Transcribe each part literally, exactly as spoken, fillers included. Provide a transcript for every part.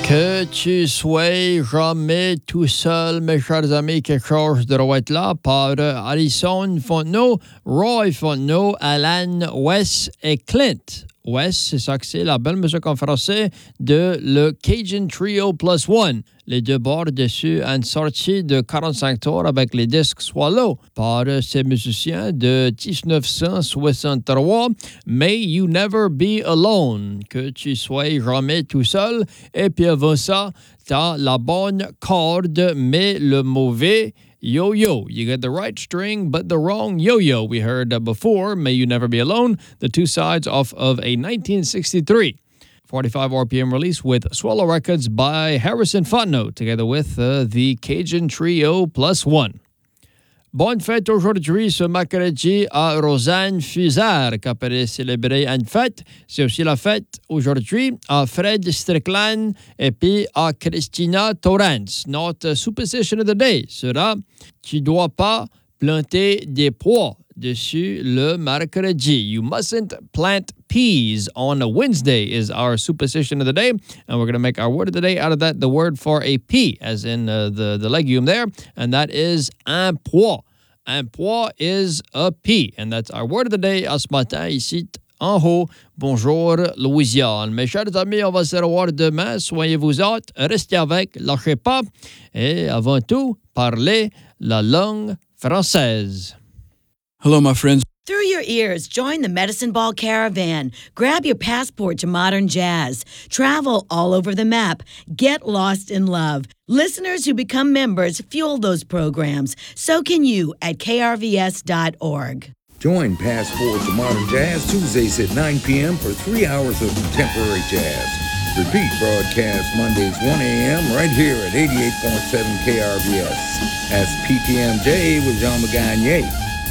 Que tu sois jamais tout seul, mes chers amis, quelque chose doit être là par Alison Fontenot, Roy Fontenot, Alan West et Clint West. C'est ça que c'est la belle musique en français de le Cajun Trio Plus One. Les deux bords dessus, une sortie de quarante-cinq tours avec les disques Swallow par ces musiciens de dix-neuf cent soixante-trois. May You Never Be Alone, que tu sois jamais tout seul. Et puis avant ça, t'as la bonne corde, mais le mauvais yo-yo. You got the right string, but the wrong yo-yo. We heard before, May You Never Be Alone, the two sides off of a nineteen sixty-three. forty-five R P M release with Swallow Records by Harrison Fontenot, together with uh, the Cajun Trio Plus One. Bonne fête aujourd'hui, ce mercredi, à Rosanne Fusard, qui apparaît célébrer une fête. C'est aussi la fête aujourd'hui à Fred Strickland et puis à Christina Torrance. Notre superstition of the day sera « Tu dois pas planter des pois dessus le mercredi. You mustn't plant peas on a Wednesday is our superstition of the day. And we're going to make our word of the day out of that, the word for a pea, as in uh, the, the legume there. And that is un pois. Un pois is a pea. And that's our word of the day à ce matin ici en haut. Bonjour, Louisiane. Mes chers amis, on va se revoir demain. Soyez-vous autres. Restez avec. Lâchez pas. Et avant tout, parlez la langue française. Hello, my friends. Through your ears, join the Medicine Ball Caravan. Grab your passport to modern jazz. Travel all over the map. Get lost in love. Listeners who become members fuel those programs. So can you at K R V S dot org. Join Passport to Modern Jazz Tuesdays at nine p.m. for three hours of contemporary jazz. Repeat broadcast Mondays one a.m. right here at eighty-eight point seven K R V S. That's P T M J with Jean Magagne.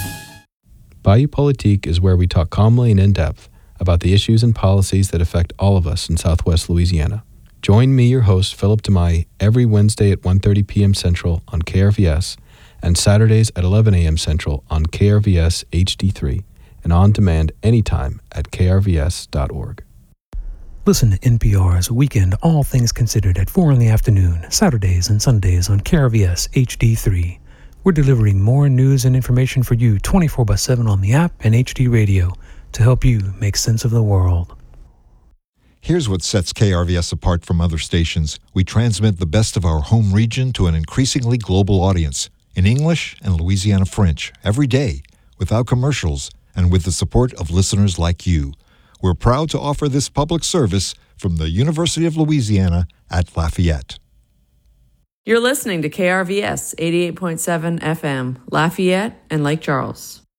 Bayou Politique is where we talk calmly and in depth about the issues and policies that affect all of us in Southwest Louisiana. Join me, your host, Philip DeMai, every Wednesday at one thirty p.m. Central on K R V S and Saturdays at eleven a.m. Central on K R V S H D three and on demand anytime at K R V S dot org. Listen to N P R's Weekend All Things Considered at four in the afternoon, Saturdays and Sundays on K R V S H D three. We're delivering more news and information for you twenty-four by seven on the app and H D radio to help you make sense of the world. Here's what sets K R V S apart from other stations. We transmit the best of our home region to an increasingly global audience in English and Louisiana French every day, without commercials, and with the support of listeners like you. We're proud to offer this public service from the University of Louisiana at Lafayette. You're listening to K R V S eighty-eight point seven F M, Lafayette and Lake Charles.